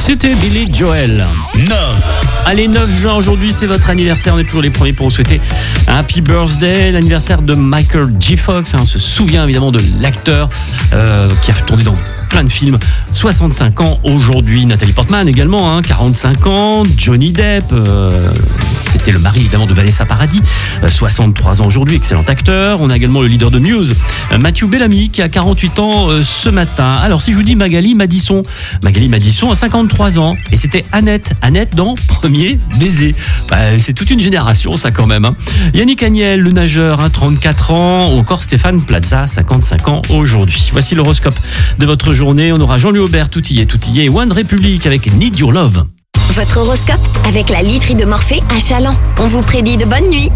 C'était Billy Joel. 9. Allez, 9 juin aujourd'hui, c'est votre anniversaire. On est toujours les premiers pour vous souhaiter un happy birthday. L'anniversaire de Michael J. Fox. On se souvient évidemment de l'acteur qui a tourné dans plein de films. 65 ans aujourd'hui. Nathalie Portman également, 45 ans. Johnny Depp, c'était le mari évidemment de Vanessa Paradis. 63 ans aujourd'hui, excellent acteur. On a également le leader de Muse, Matthew Bellamy, qui a 48 ans ce matin. Alors si je vous dis Magali Madison a 53 ans. Et c'était Annette dans Premier Baiser. C'est toute une génération ça quand même. Yannick Agnel, le nageur, 34 ans. Ou encore Stéphane Plaza, 55 ans aujourd'hui. Voici l'horoscope de votre journée. On aura Jean-Louis Aubert, tout y est, et One Republic avec Need Your Love. Votre horoscope avec la literie de Morphée à Chaland. On vous prédit de bonnes nuits.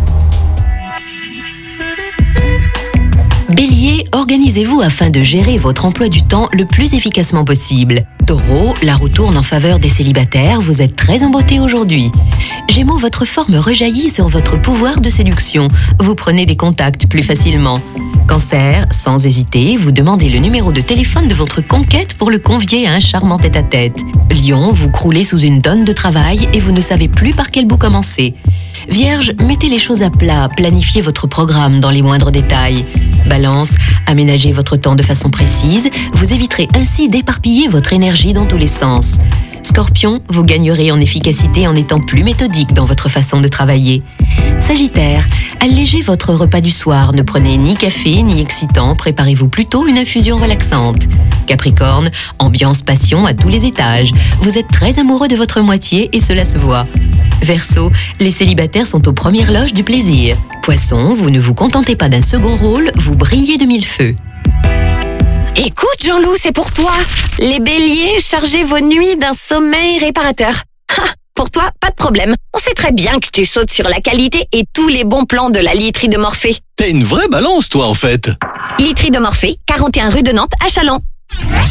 Bélier, organisez-vous afin de gérer votre emploi du temps le plus efficacement possible. Taureau, la roue tourne en faveur des célibataires, vous êtes très en beauté aujourd'hui. Gémeaux, votre forme rejaillit sur votre pouvoir de séduction. Vous prenez des contacts plus facilement. Cancer, sans hésiter, vous demandez le numéro de téléphone de votre conquête pour le convier à un charmant tête-à-tête. Lion, vous croulez sous une tonne de travail et vous ne savez plus par quel bout commencer. Vierge, mettez les choses à plat, planifiez votre programme dans les moindres détails. Balance, aménagez votre temps de façon précise, vous éviterez ainsi d'éparpiller votre énergie dans tous les sens. Scorpion, vous gagnerez en efficacité en étant plus méthodique dans votre façon de travailler. Sagittaire, allégez votre repas du soir, ne prenez ni café ni excitant, préparez-vous plutôt une infusion relaxante. Capricorne, ambiance passion à tous les étages, vous êtes très amoureux de votre moitié et cela se voit. Verseau, les célibataires sont aux premières loges du plaisir. Poisson, vous ne vous contentez pas d'un second rôle, vous brillez de mille feux. Écoute Jean-Loup, c'est pour toi. Les béliers, chargez vos nuits d'un sommeil réparateur. Pour toi, pas de problème. On sait très bien que tu sautes sur la qualité et tous les bons plans de la literie de Morphée. T'es une vraie balance, toi, en fait. Literie de Morphée, 41 rue de Nantes à Chaland.